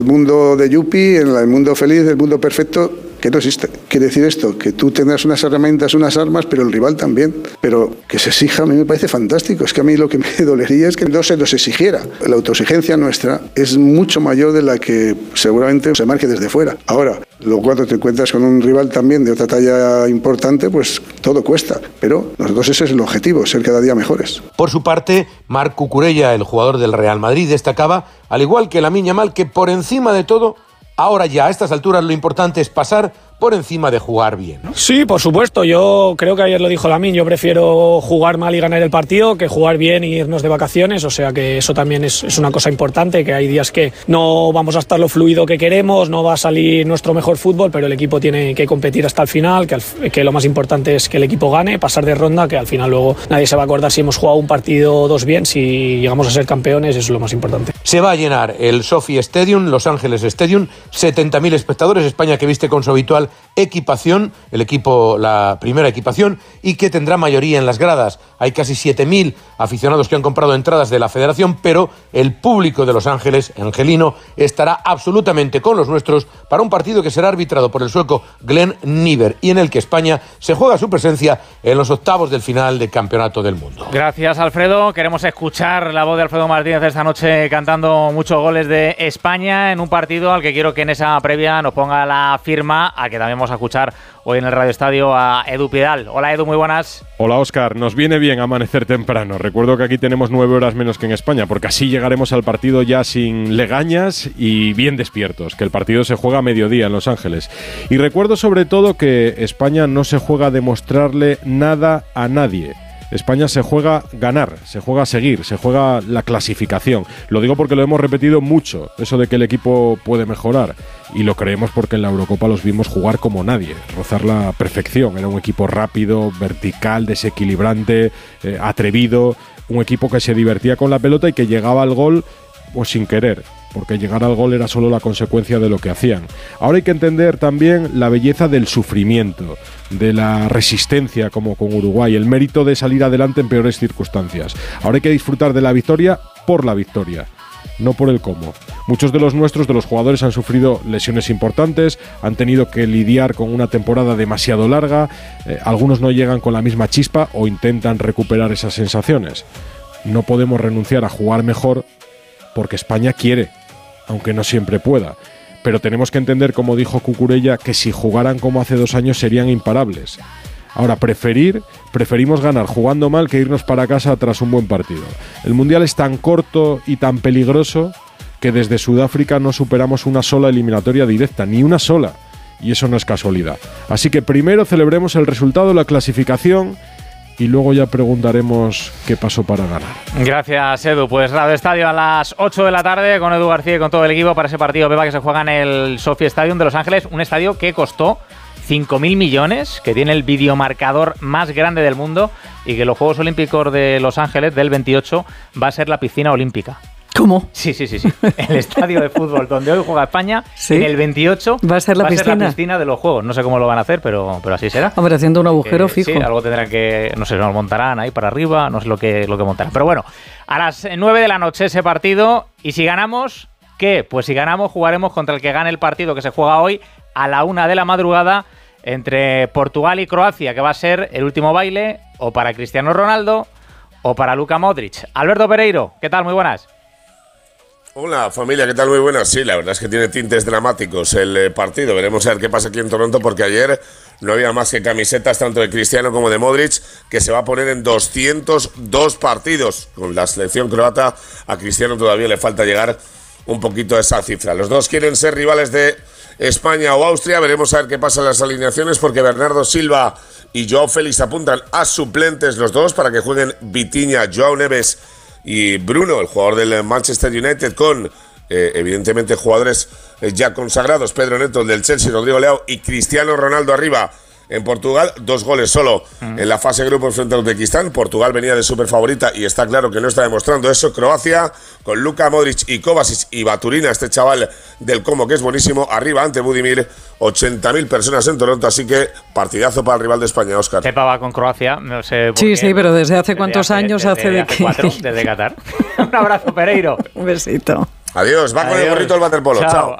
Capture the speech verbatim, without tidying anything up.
El mundo de Yupi, en el mundo feliz, el mundo perfecto, que no existe. Quiere decir esto, que tú tendrás unas herramientas, unas armas, pero el rival también. Pero que se exija a mí me parece fantástico. Es que a mí lo que me dolería es que no se nos exigiera. La autoexigencia nuestra es mucho mayor de la que seguramente se marque desde fuera. Ahora, luego cuando te encuentras con un rival también de otra talla importante, pues todo cuesta. Pero nosotros ese es el objetivo, ser cada día mejores. Por su parte, Marc Cucurella, el jugador del Real Madrid, destacaba, al igual que Lamine Yamal, que por encima de todo, ahora ya a estas alturas lo importante es pasar por encima de jugar bien, ¿no? Sí, por supuesto. Yo creo que ayer lo dijo Lamine, yo prefiero jugar mal y ganar el partido que jugar bien y irnos de vacaciones, o sea que eso también es, es una cosa importante, que hay días que no vamos a estar lo fluido que queremos, no va a salir nuestro mejor fútbol, pero el equipo tiene que competir hasta el final, que, al, que lo más importante es que el equipo gane, pasar de ronda, que al final luego nadie se va a acordar si hemos jugado un partido o dos bien, si llegamos a ser campeones, eso es lo más importante. Se va a llenar el SoFi Stadium, Los Ángeles Stadium, setenta mil espectadores, España que viste con su habitual equipación, el equipo, la primera equipación, y que tendrá mayoría en las gradas. Hay casi siete mil aficionados que han comprado entradas de la federación, pero el público de Los Ángeles, angelino, estará absolutamente con los nuestros para un partido que será arbitrado por el sueco Glenn Niver y en el que España se juega su presencia en los octavos del final del Campeonato del Mundo. Gracias, Alfredo. Queremos escuchar la voz de Alfredo Martínez esta noche cantando muchos goles de España en un partido al que quiero que en esa previa nos ponga la firma, a que también vamos a escuchar hoy en el Radio Estadio a Edu Pidal. Hola, Edu, muy buenas. Hola, Óscar. Nos viene bien amanecer temprano. Recuerdo que aquí tenemos nueve horas menos que en España, porque así llegaremos al partido ya sin legañas y bien despiertos, que el partido se juega a mediodía en Los Ángeles. Y recuerdo sobre todo que España no se juega a demostrarle nada a nadie. España se juega ganar, se juega seguir, se juega la clasificación. Lo digo porque lo hemos repetido mucho, eso de que el equipo puede mejorar. Y lo creemos porque en la Eurocopa los vimos jugar como nadie, rozar la perfección. Era un equipo rápido, vertical, desequilibrante, eh, atrevido. Un equipo que se divertía con la pelota y que llegaba al gol pues sin querer, porque llegar al gol era solo la consecuencia de lo que hacían. Ahora hay que entender también la belleza del sufrimiento, de la resistencia como con Uruguay, el mérito de salir adelante en peores circunstancias. Ahora hay que disfrutar de la victoria por la victoria, no por el cómo. Muchos de los nuestros, de los jugadores, han sufrido lesiones importantes, han tenido que lidiar con una temporada demasiado larga, eh, algunos no llegan con la misma chispa o intentan recuperar esas sensaciones. No podemos renunciar a jugar mejor porque España quiere, aunque no siempre pueda. Pero tenemos que entender, como dijo Cucurella, que si jugaran como hace dos años serían imparables. Ahora, preferir, preferimos ganar jugando mal que irnos para casa tras un buen partido. El Mundial es tan corto y tan peligroso que desde Sudáfrica no superamos una sola eliminatoria directa, ni una sola. Y eso no es casualidad. Así que primero celebremos el resultado, la clasificación, y luego ya preguntaremos qué pasó para ganar. Gracias, Edu. Pues Radio Estadio a las ocho de la tarde con Edu García y con todo el equipo para ese partido, Pepa, que se juega en el SoFi Stadium de Los Ángeles, un estadio que costó cinco mil millones, que tiene el videomarcador más grande del mundo y que los Juegos Olímpicos de Los Ángeles del veintiocho va a ser la piscina olímpica. ¿Cómo? Sí, sí, sí, sí. El estadio de fútbol donde hoy juega España, ¿sí? En el veintiocho va a ser la, va piscina? A ser la piscina de los Juegos. No sé cómo lo van a hacer, pero, pero así será. Hombre, haciendo un agujero eh, fijo. Sí, algo tendrán que, no sé, nos montarán ahí para arriba, no sé lo que, lo que montarán. Pero bueno, a las nueve de la noche ese partido, y si ganamos, ¿qué? Pues si ganamos jugaremos contra el que gane el partido que se juega hoy a la una de la madrugada entre Portugal y Croacia, que va a ser el último baile o para Cristiano Ronaldo o para Luka Modric. Alberto Pereiro, ¿qué tal? Muy buenas. Hola familia, ¿qué tal? Muy buenas. Sí, la verdad es que tiene tintes dramáticos el eh, partido. Veremos a ver qué pasa aquí en Toronto, porque ayer no había más que camisetas tanto de Cristiano como de Modric, que se va a poner en doscientos dos partidos. Con la selección croata a Cristiano todavía le falta llegar un poquito a esa cifra. Los dos quieren ser rivales de España o Austria. Veremos a ver qué pasa en las alineaciones, porque Bernardo Silva y Joao Félix apuntan a suplentes los dos para que jueguen Vitinha, Joao Neves y Bruno, el jugador del Manchester United, con eh, evidentemente jugadores eh, ya consagrados, Pedro Neto, el del Chelsea, Rodrigo Leao y Cristiano Ronaldo arriba. En Portugal, dos goles solo mm. en la fase de grupos frente a Uzbekistán. Portugal venía de súper favorita y está claro que no está demostrando eso. Croacia, con Luka Modric y Kovacic y Baturina, este chaval del Como que es buenísimo, arriba ante Budimir. ochenta mil personas en Toronto, así que partidazo para el rival de España, Óscar. Pepa va con Croacia, no sé por Sí, qué. sí, pero ¿desde hace cuántos desde años hace, hace desde de hace que...? Cuatro, desde Qatar. Un abrazo, Pereiro. Un besito. Adiós, va Adiós. Con el gorrito del waterpolo. Chao. Chao.